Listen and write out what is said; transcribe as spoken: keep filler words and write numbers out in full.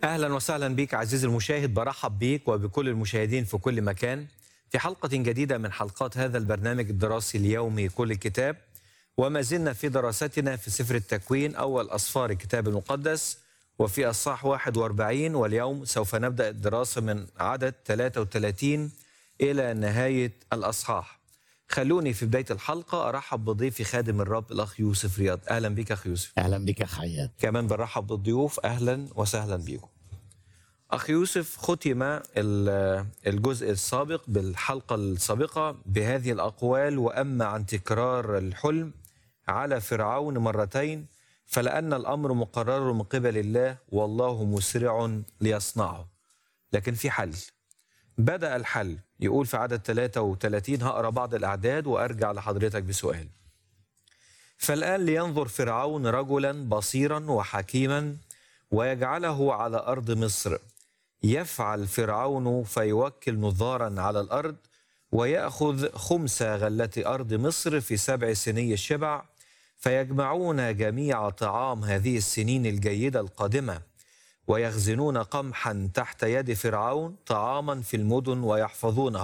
أهلا وسهلا بك عزيزي المشاهد، برحب بك وبكل المشاهدين في كل مكان في حلقة جديدة من حلقات هذا البرنامج الدراسي اليومي كل الكتاب. وما زلنا في دراستنا في سفر التكوين، أول أسفار الكتاب المقدس، وفي أصحاح واحد وأربعين، واليوم سوف نبدأ الدراسة من عدد ثلاثة وثلاثين إلى نهاية الأصحاح. خلوني في بداية الحلقة أرحب بضيفي خادم الرب الأخ يوسف رياض. أهلا بك أخ يوسف. اهلا بك يا خياط. كمان بنرحب بالضيوف، أهلا وسهلا بكم. أخ يوسف، ختم الجزء السابق بالحلقة السابقة بهذه الأقوال: وأما عن تكرار الحلم على فرعون مرتين فلأن الأمر مقرر من قبل الله والله مسرع ليصنعه. لكن في حل. بدأ الحل، يقول في عدد ثلاثة وثلاثين، هقرأ بعض الأعداد وأرجع لحضرتك بسؤال. فالآن لينظر فرعون رجلا بصيرا وحكيما ويجعله على أرض مصر. يفعل فرعون فيوكل نظارا على الأرض ويأخذ خمس غلة أرض مصر في سبع سني الشبع، فيجمعون جميع طعام هذه السنين الجيدة القادمة، ويخزنون قمحا تحت يد فرعون طعاما في المدن ويحفظونه.